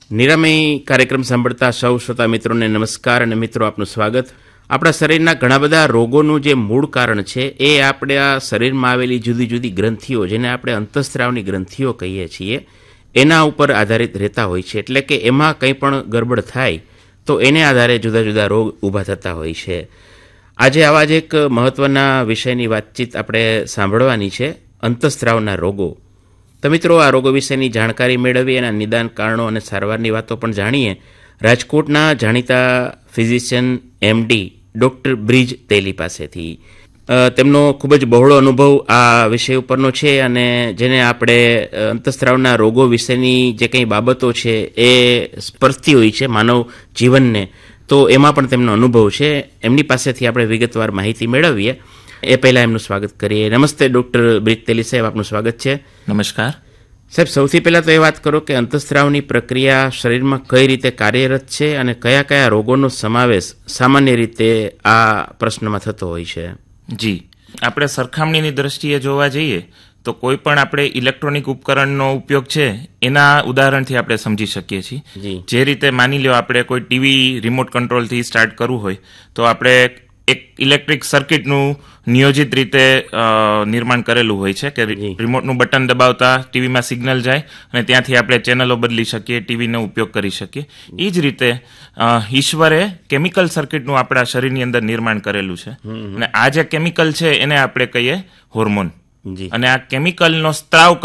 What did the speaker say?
નિરામય કાર્યક્રમ સાંભળતા સૌ શ્રોતા મિત્રોને નમસ્કાર અને મિત્રો આપનું સ્વાગત. આપણા શરીરના ઘણા બધા રોગોનું જે મૂળ કારણ છે એ આપણા શરીરમાં આવેલી જુદી જુદી ગ્રંથિઓ, જેને આપણે અંતઃસ્ત્રાવની ગ્રંથિઓ કહીએ છીએ, એના ઉપર આધારિત રહેતા હોય છે. એટલે કે એમાં કંઈ પણ ગડબડ થાય તો એને આધારે જુદા જુદા રોગ ઊભા થતા હોય છે. આજે આવા જ એક મહત્વના વિષયની વાતચીત આપણે સાંભળવાની છે, અંતઃસ્ત્રાવના રોગો. તો મિત્રો, આ રોગો વિશેની જાણકારી મેળવી, એના નિદાન, કારણો અને સારવારની વાતો પણ જાણીએ રાજકોટના જાણીતા ફિઝિશિયન MD ડૉક્ટર બ્રિજ તેલી પાસેથી. તેમનો ખૂબ જ બહોળો અનુભવ આ વિષય ઉપરનો છે અને જેને આપણે અંતઃસ્ત્રાવના રોગો વિશેની જે કંઈ બાબતો છે એ સ્પર્શતી હોય છે માનવ જીવનને, તો એમાં પણ તેમનો અનુભવ છે. એમની પાસેથી આપણે વિગતવાર માહિતી મેળવીએ. એ પહેલાં એમનું સ્વાગત કરીએ. નમસ્તે ડૉક્ટર બ્રિજ તેલી સાહેબ, આપનું સ્વાગત છે. નમસ્કાર સાહેબ. સૌથી પહેલાં તો એ વાત કરો કે અંતઃસ્ત્રાવની પ્રક્રિયા શરીરમાં કઈ રીતે કાર્યરત છે અને કયા કયા રોગોનો સમાવેશ સામાન્ય રીતે આ પ્રશ્નમાં થતો હોય છે? જી, આપણે સરખામણીની દ્રષ્ટિએ જોવા જઈએ તો કોઈ પણ આપણે ઇલેક્ટ્રોનિક ઉપકરણનો ઉપયોગ છે એના ઉદાહરણથી આપણે સમજી શકીએ છીએ. જે રીતે માની લો આપણે કોઈ ટીવી રિમોટ કંટ્રોલથી સ્ટાર્ટ કરવું હોય તો આપણે એક ઇલેક્ટ્રિક સર્કિટનું નિયોજિત રીતે નિર્માણ કરેલું હોય છે કે રિમોટનું બટન દબાવતા ટીવીમાં સિગ્નલ જાય અને ત્યાંથી આપણે ચેનલો બદલી શકીએ, ટીવીનો ઉપયોગ કરી શકીએ. એ જ રીતે ઈશ્વરે કેમિકલ સર્કિટનું આપણા શરીરની અંદર નિર્માણ કરેલું છે અને આ જે કેમિકલ છે એને આપણે કહીએ હોર્મોન. અને આ કેમિકલનો સ્ત્રાવ